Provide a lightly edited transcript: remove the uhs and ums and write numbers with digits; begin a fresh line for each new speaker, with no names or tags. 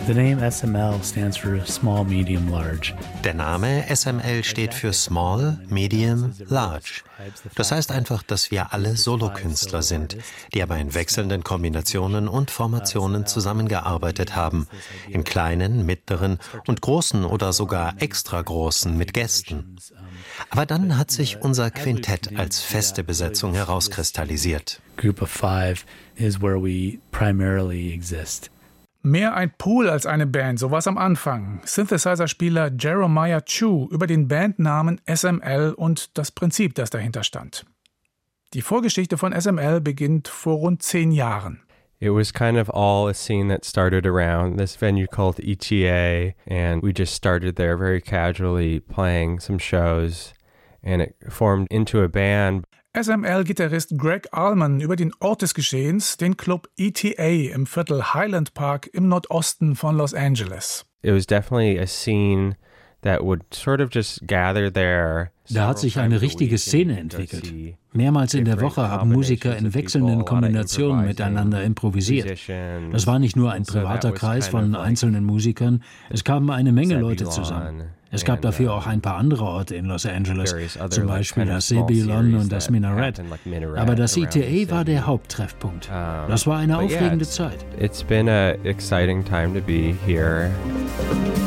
The name SML stands for Small, Medium, Large.
Der Name SML steht für Small, Medium, Large. Das heißt einfach, dass wir alle Solokünstler sind, die aber in wechselnden Kombinationen und Formationen zusammengearbeitet haben. In kleinen, mittleren und großen oder sogar extra großen mit Gästen. Aber dann hat sich unser Quintett als feste Besetzung herauskristallisiert.
Group of five is where we primarily exist.
Mehr ein Pool als eine Band, so war's am Anfang. Synthesizer-Spieler Jeremiah Chu über den Bandnamen SML und das Prinzip, das dahinter stand. Die Vorgeschichte von SML beginnt vor rund 10 Jahren.
It was kind of all a scene that started around this venue called ETA, and we just started there very casually playing some shows, and it formed into a band.
SML-Gitarrist Greg Allman über den Ort des Geschehens, den Club ETA im Viertel Highland Park im Nordosten von Los Angeles.
It was definitely a scene that would sort of just gather there.
Da hat sich eine richtige Szene entwickelt. Mehrmals in der Woche haben Musiker in wechselnden Kombinationen miteinander improvisiert. Das war nicht nur ein privater Kreis von einzelnen Musikern, es kamen eine Menge Leute zusammen. Es gab dafür auch ein paar andere Orte in Los Angeles, zum Beispiel das Zebulon und das Minarett. Aber das ETA war der Haupttreffpunkt. Das war eine aufregende Zeit.
It's been an exciting time to be here.